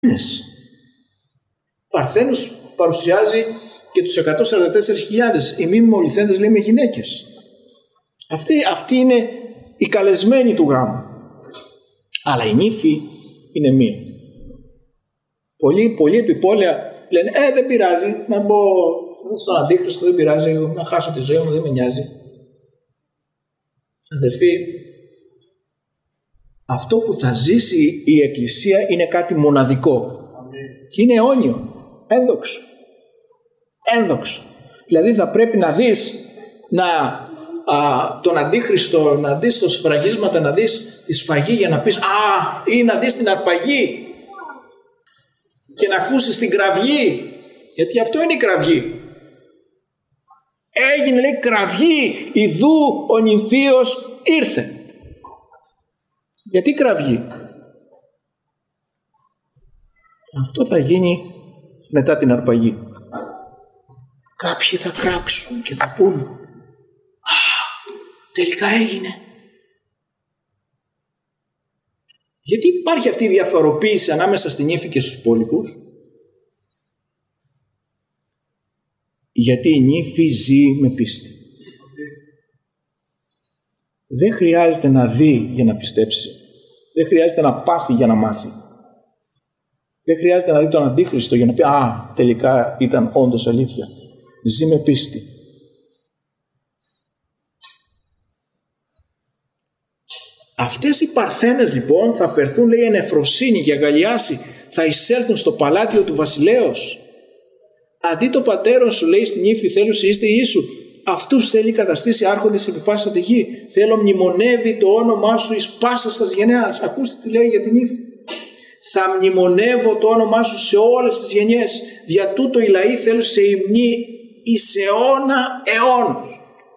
Παρθένους παρουσιάζει και τους 144.000. Οι μη μολυθέντες λέει με γυναίκες. Αυτοί είναι οι καλεσμένοι του γάμου. Αλλά η νύφη είναι μία. Πολλοί επιπόλαια λένε δεν πειράζει να μπω στον Αντίχριστο, δεν πειράζει να χάσω τη ζωή μου, δεν με νοιάζει. Αδερφοί, αυτό που θα ζήσει η Εκκλησία είναι κάτι μοναδικό. Και είναι αιώνιο, ένδοξο. Δηλαδή θα πρέπει να δεις τον Αντίχριστο, να δεις τα σφραγίσματα, να δεις τη σφαγή για να πεις ή να δεις την αρπαγή και να ακούσεις την κραυγή, γιατί αυτό είναι η κραυγή. Έγινε λέει κραυγή, ιδού ο νυμφίος ήρθε. Γιατί κραυγή? Αυτό θα γίνει μετά την αρπαγή. Κάποιοι θα κράξουν και θα πούν τελικά έγινε. Γιατί υπάρχει αυτή η διαφοροποίηση ανάμεσα στην νύφη και στους υπόλοιπους? Γιατί η νύφη ζει με πίστη. Δεν χρειάζεται να δει για να πιστέψει. Δεν χρειάζεται να πάθει για να μάθει. Δεν χρειάζεται να δει τον Αντίχριστο για να πει τελικά ήταν όντως αλήθεια. Ζει με πίστη. Αυτές οι παρθένες λοιπόν θα φερθούν λέει εν εφροσύνη και αγκαλιάσει, θα εισέλθουν στο παλάτιο του βασιλέως. Αντί το πατέρον σου λέει στην ύφη θέλουσι είστε Ιησού, αυτούς θέλει καταστήσει άρχοντες επί πάσα τη γη. Θέλω μνημονεύει το όνομά σου εις πάσας τας γενεάς. Ακούστε τι λέει για την ύφη. Θα μνημονεύω το όνομά σου σε όλες τις γενιές. Δια τούτο οι λαοί θέλουν σε υμνή εις αιώνα αιώνος.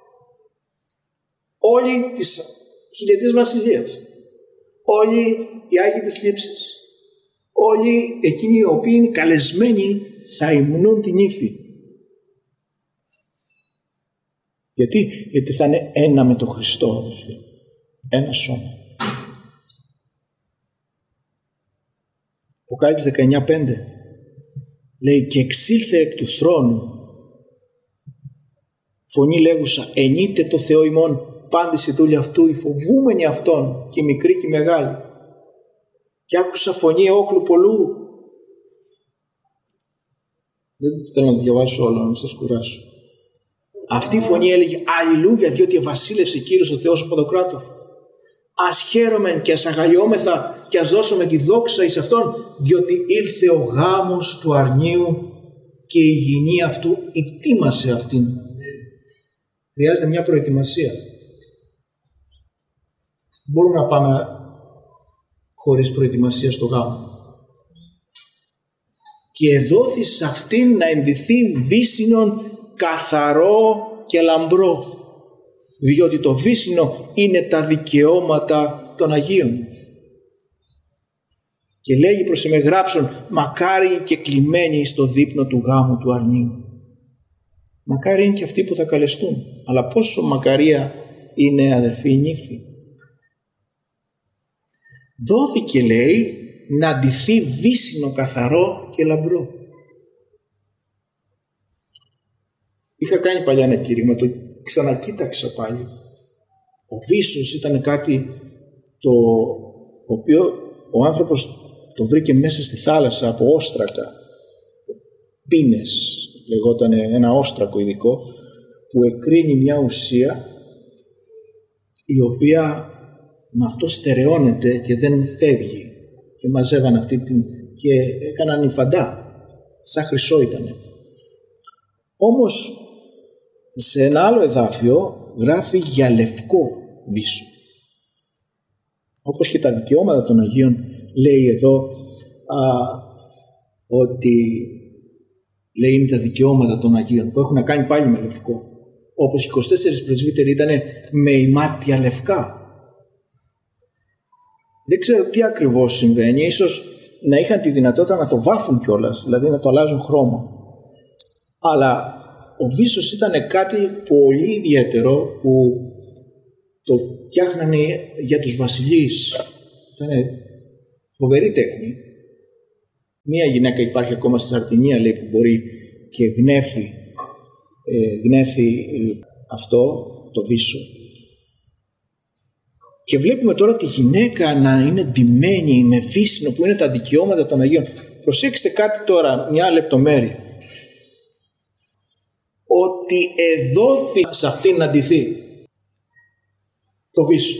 Όλοι της χιλιετής βασιλείας. Όλοι οι Άγιοι της Λήψης. Όλοι εκείνοι οι οποίοι είναι καλεσμένοι θα υμνούν την ύφη. Γιατί θα είναι ένα με τον Χριστό, αδελφοί. Ένα σώμα. Αποκάλυψη 19:5 λέει και εξήλθε εκ του θρόνου φωνή λέγουσα ενείτε το Θεό ημών πάντης η δούλη αυτού οι φοβούμενοι αυτόν και οι μικροί και οι μεγάλοι. Και άκουσα φωνή όχλου πολλού. Δεν θέλω να το διαβάσω όλο, να μην σας κουράσω. Αυτή η φωνή έλεγε αλληλούια διότι βασίλευσε Κύριος ο Θεός ο Παντοκράτορ. Ας χαίρομεν και ας αγαλιόμεθα και ας δώσουμε τη δόξα εις Αυτόν, διότι ήρθε ο γάμος του αρνίου και η υγιεινή αυτού ετοίμασε αυτήν. Χρειάζεται μια προετοιμασία. Μπορούμε να πάμε χωρίς προετοιμασία στο γάμο. Και δόθη σε αυτήν να ενδυθεί βύσσινον καθαρό και λαμπρό, διότι το βύσσινο είναι τα δικαιώματα των Αγίων. Και λέγει προς εμεγράψον μακάρι και κλειμένοι στο δείπνο του γάμου του αρνίου. Μακάρι είναι και αυτοί που θα καλεστούν, αλλά πόσο μακαρία είναι αδερφοί η νύφη. Δόθηκε λέει να ντυθεί βύσσινο καθαρό και λαμπρό. Είχα κάνει παλιά ένα κήρυγμα, το ξανακοίταξα πάλι. Ο βύσσος ήταν κάτι το οποίο ο άνθρωπος το βρήκε μέσα στη θάλασσα από όστρακα. Πίνες λεγόταν, ένα όστρακο ειδικό που εκρίνει μια ουσία η οποία με αυτό στερεώνεται και δεν φεύγει. Και μαζεύαν αυτή την και έκαναν υφαντά. Σαν χρυσό ήτανε. Όμως σε ένα άλλο εδάφιο γράφει για λευκό βύσσο. Όπως και τα δικαιώματα των Αγίων λέει εδώ ότι λέει είναι τα δικαιώματα των Αγίων που έχουν να κάνει πάλι με λευκό. Όπως οι 24 πρεσβύτεροι ήταν με ημάτια λευκά. Δεν ξέρω τι ακριβώς συμβαίνει. Ίσως να είχαν τη δυνατότητα να το βάφουν κιόλας, δηλαδή να το αλλάζουν χρώμα. Αλλά ο βύσσος ήταν κάτι πολύ ιδιαίτερο που το φτιάχνανε για τους βασιλείς. Ήταν φοβερή τέχνη. Μία γυναίκα υπάρχει ακόμα στη Σαρτινία, λέει, που μπορεί και γνέφει αυτό, το βίσο. Και βλέπουμε τώρα τη γυναίκα να είναι ντυμένη με βύσσινο, που είναι τα δικαιώματα των Αγίων. Προσέξτε κάτι τώρα, μια λεπτομέρεια. Ότι εδόθη σε αυτήν να ντυθεί το βύσσο.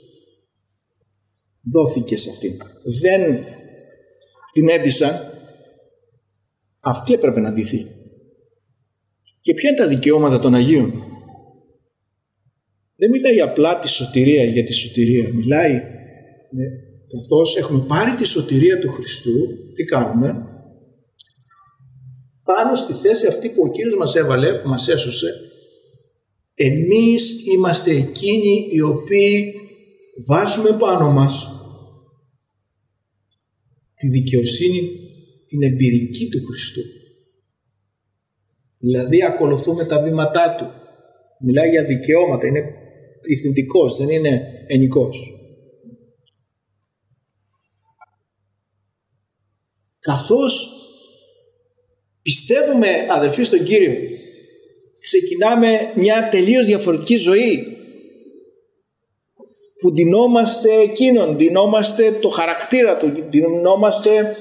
Δόθηκε σε αυτήν. Δεν την έντυσαν. Αυτή έπρεπε να ντυθεί. Και ποια είναι τα δικαιώματα των Αγίων? Δεν μιλάει απλά τη σωτηρία για τη σωτηρία. Μιλάει καθώς έχουμε πάρει τη σωτηρία του Χριστού, τι κάνουμε? Πάνω στη θέση αυτή που ο Κύριος μας έβαλε, που μας έσωσε, εμείς είμαστε εκείνοι οι οποίοι βάζουμε πάνω μας τη δικαιοσύνη, την εμπειρική του Χριστού. Δηλαδή ακολουθούμε τα βήματά του. Μιλάει για δικαιώματα, είναι πληθυντικός, δεν είναι ενικός. Καθώς πιστεύουμε, αδελφοί, στον Κύριο, ξεκινάμε μια τελείως διαφορετική ζωή, που ντυνόμαστε εκείνον, ντυνόμαστε το χαρακτήρα του, ντυνόμαστε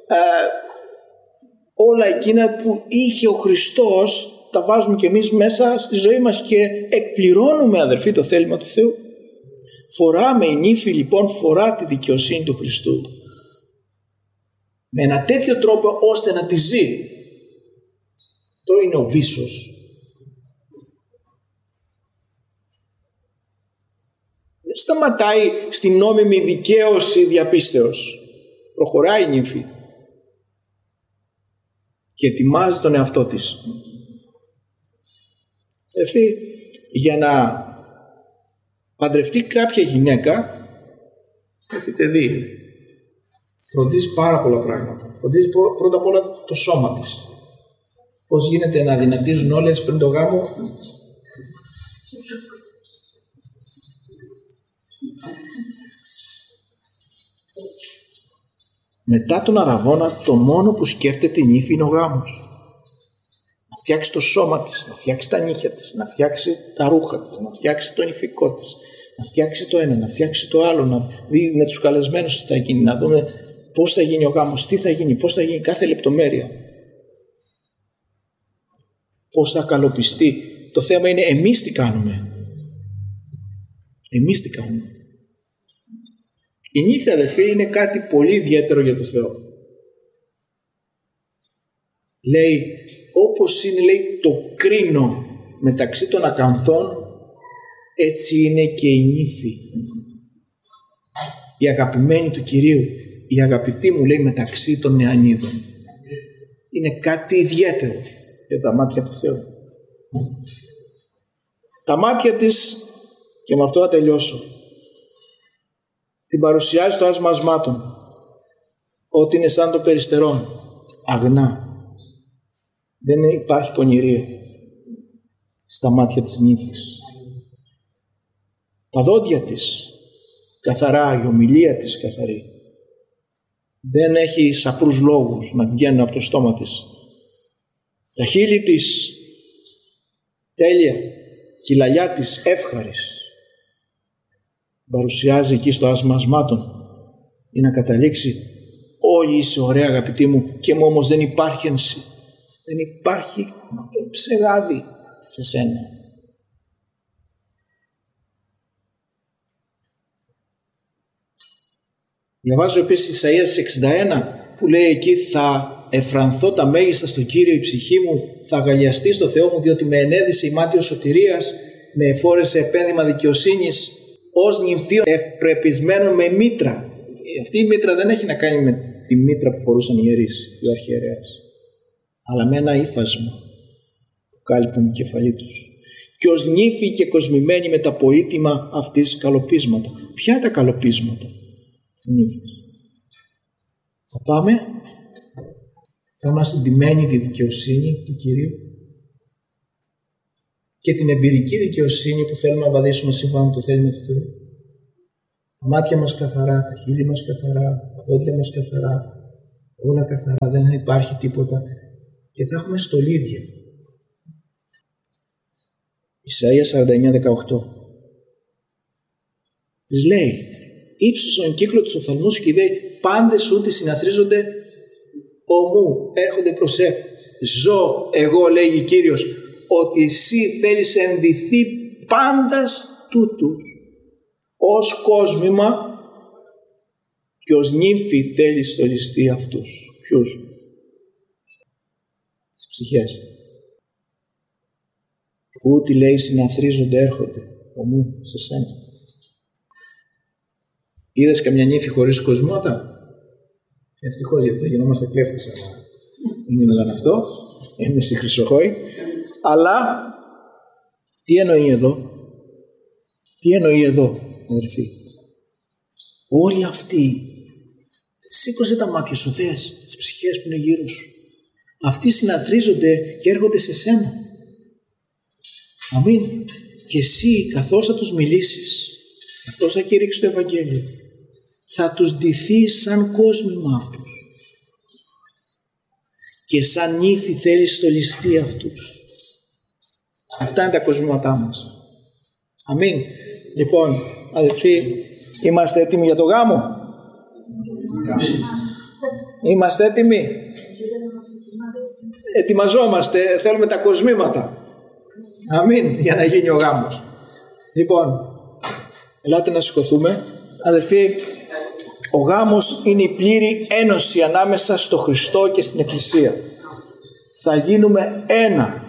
όλα εκείνα που είχε ο Χριστός, τα βάζουμε και εμείς μέσα στη ζωή μας και εκπληρώνουμε, αδελφοί, το θέλημα του Θεού. Φοράμε, η νύφη λοιπόν φορά τη δικαιοσύνη του Χριστού με ένα τέτοιο τρόπο ώστε να τη ζει. Αυτό είναι ο βίσος. Δεν σταματάει στην νόμιμη δικαίωση διαπίστεως. Προχωράει η νύφη και ετοιμάζει τον εαυτό της. Για να παντρευτεί κάποια γυναίκα, έχετε δει, φροντίζει πάρα πολλά πράγματα. Φροντίζει πρώτα απ' όλα το σώμα της. Πώς γίνεται να δυνατίζουν όλες πριν το γάμο? Μετά τον αραβώνα, το μόνο που σκέφτεται η νύφη είναι ο γάμος. Να φτιάξει το σώμα της, να φτιάξει τα νύχια της, να φτιάξει τα ρούχα της, να φτιάξει το νηφικό της, να φτιάξει το ένα, να φτιάξει το άλλο, να δει με τους καλεσμένους τι θα γίνει, να δούμε πώς θα γίνει ο γάμος, τι θα γίνει, πώς θα γίνει κάθε λεπτομέρεια. Πώς θα καλοπιστεί. Το θέμα είναι εμείς τι κάνουμε. Εμείς τι κάνουμε. Η νύφη, αδελφοί, είναι κάτι πολύ ιδιαίτερο για τον Θεό. Λέει, όπως είναι, λέει, το κρίνο μεταξύ των ακανθών, έτσι είναι και η νύφη. Η αγαπημένη του Κυρίου, η αγαπητή μου, λέει, μεταξύ των νεανίδων. Είναι κάτι ιδιαίτερο για τα μάτια του Θεού. Τα μάτια της, και με αυτό θα τελειώσω, την παρουσιάζει το άσμα ασμάτων, ότι είναι σαν το περιστερόν, αγνά. Δεν υπάρχει πονηρία στα μάτια της νύφης. Τα δόντια της καθαρά, η ομιλία της καθαρή. Δεν έχει σαπρούς λόγους να βγαίνουν από το στόμα της. Τα χείλη της τέλεια και η λαλιά της εύχαρης. Παρουσιάζει εκεί στο άσμα ασμάτων ή να καταλήξει, όλοι είσαι ωραία αγαπητή μου και μου όμως δεν υπάρχει ένση. Δεν υπάρχει ψεγάδι σε σένα. Διαβάζω επίσης Ισαΐας 61 που λέει εκεί, θα εφρανθώ τα μέγιστα στον Κύριο, η ψυχή μου θα αγαλιαστεί στο Θεό μου, διότι με ενέδισε ημάτιο σωτηρίας, με εφόρεσε επένδυμα δικαιοσύνης, ως νυμφίο ευπρεπισμένο με μήτρα. Αυτή η μήτρα δεν έχει να κάνει με τη μήτρα που φορούσαν οι ιερείς, ο αρχιερέας, αλλά με ένα ύφασμα που κάλυπταν την κεφαλή τους. Και ως νύφη και κοσμημένη με τα ποίτημα αυτής καλοπίσματα. Ποια είναι τα καλοπίσματα της νύφης? Θα πάμε, θα είμαστε ντυμένοι τη δικαιοσύνη του Κυρίου και την εμπειρική δικαιοσύνη που θέλουμε να βαδίσουμε σύμφωνα με το θέλημα του Θεού. Τα μάτια μας καθαρά, τα χείλη μας καθαρά, τα δόντια μας καθαρά, Όλα καθαρά, δεν υπάρχει τίποτα και θα έχουμε στολίδια. Ισαΐας 49:18. Της λέει, ύψωσον κύκλο τους οφθαλμούς και είδε πάντες ούτι συναθρίζονται ομού, έρχονται προς ζω εγώ, λέγει Κύριος, ότι εσύ θέλεις ενδυθεί πάντας τούτους ως κόσμημα και ως νύμφη θέλεις στολιστεί αυτούς. Ποιους? Τις ψυχές. Ούτι λέει συναθρίζονται έρχονται ομού σε σένα. Είδες καμιά νύφη χωρίς κοσμότα? Ευτυχώς, γιατί θα γινόμαστε κλέφτες, αλλά δεν είναι αυτό. Είναι στη Χρυσοχόη. Αλλά τι εννοεί εδώ? Τι εννοεί εδώ, αδερφοί? Όλοι αυτοί, σήκωσε τα μάτια σου, δες τις ψυχές που είναι γύρω σου. Αυτοί συναθρίζονται και έρχονται σε σένα. Αμήν. Και εσύ, καθώς θα τους μιλήσεις, καθώς θα κηρύξεις το Ευαγγέλιο, θα τους ντυθείς σαν κόσμημα αυτούς. Και σαν νύφη θέλεις στολιστεί αυτούς. Αυτά είναι τα κοσμήματά μας. Αμήν. Λοιπόν, αδελφοί, είμαστε έτοιμοι για το γάμο? Είμαστε έτοιμοι? Ετοιμαζόμαστε, θέλουμε τα κοσμήματα. Αμήν, για να γίνει ο γάμος. Λοιπόν, ελάτε να σηκωθούμε. Αδελφοί, ο γάμος είναι η πλήρη ένωση ανάμεσα στο Χριστό και στην Εκκλησία. Θα γίνουμε ένα.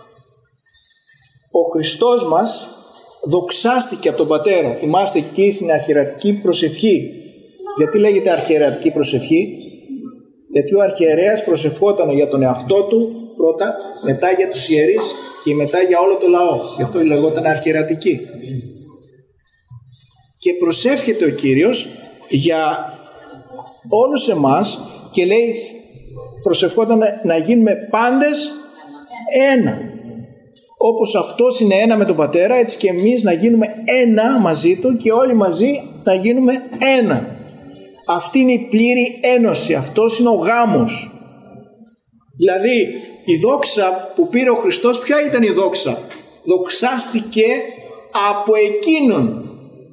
Ο Χριστός μας δοξάστηκε από τον Πατέρα. Θυμάστε εκεί στην αρχιερατική προσευχή. Γιατί λέγεται αρχιερατική προσευχή? Γιατί ο αρχιερέας προσευχόταν για τον εαυτό του πρώτα, μετά για τους ιερείς και μετά για όλο το λαό. Γι' αυτό λεγόταν αρχιερατική. Και προσεύχεται ο Κύριος για όλους εμάς και λέει, προσευχόταν να γίνουμε πάντες ένα. Όπως αυτός είναι ένα με τον Πατέρα, έτσι και εμείς να γίνουμε ένα μαζί του και όλοι μαζί να γίνουμε ένα. Αυτή είναι η πλήρη ένωση, αυτός είναι ο γάμος. Δηλαδή η δόξα που πήρε ο Χριστός, ποια ήταν η δόξα? Δοξάστηκε από Εκείνον.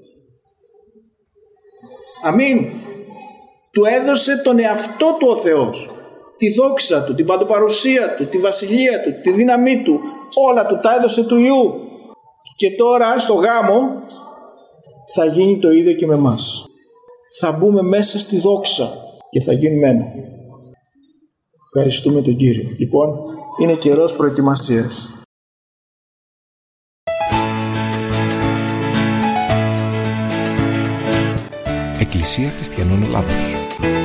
Αμήν. Του έδωσε τον εαυτό του ο Θεός, τη δόξα του, την παντοπαρουσία του, τη βασιλεία του, τη δύναμή του, όλα του τα έδωσε του Υιού. Και τώρα στο γάμο θα γίνει το ίδιο και με εμάς. Θα μπούμε μέσα στη δόξα και θα γίνουμε ένα. Ευχαριστούμε τον Κύριο. Λοιπόν, είναι καιρός προετοιμασίας. Εκκλησία Χριστιανών Ελλάδος.